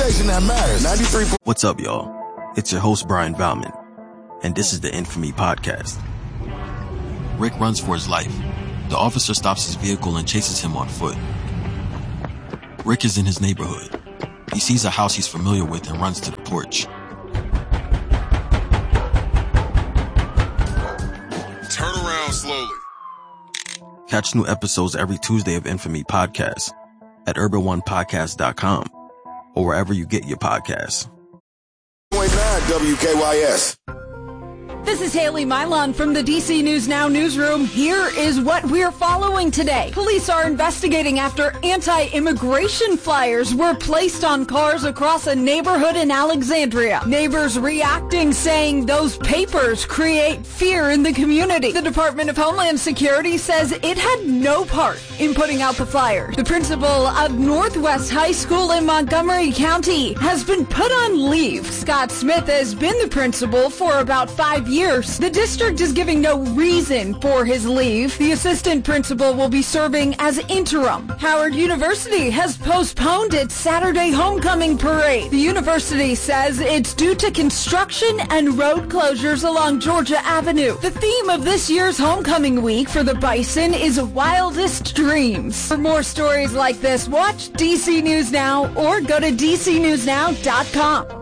station that matters. 93. What's up, y'all? It's your host, Brian Bauman, and this is the Infamy Podcast. Rick runs for his life. The officer stops his vehicle and chases him on foot. Rick is in his neighborhood. He sees a house he's familiar with and runs to the porch. Turn around slowly. Catch new episodes every Tuesday of Infamy Podcast at urbanonepodcast.com or wherever you get your podcasts. 0.9 WKYS. This is Haley Milon from the DC News Now newsroom. Here is what we're following today. Police are investigating after anti-immigration flyers were placed on cars across a neighborhood in Alexandria. Neighbors reacting, saying those papers create fear in the community. The Department of Homeland Security says it had no part in putting out the flyers. The principal of Northwest High School in Montgomery County has been put on leave. Scott Smith has been the principal for about 5 years. The district is giving no reason for his leave. The assistant principal will be serving as interim. Howard University has postponed its Saturday homecoming parade. The university says it's due to construction and road closures along Georgia Avenue. The theme of this year's homecoming week for the Bison is Wildest Dreams. For more stories like this, watch DC News Now or go to dcnewsnow.com.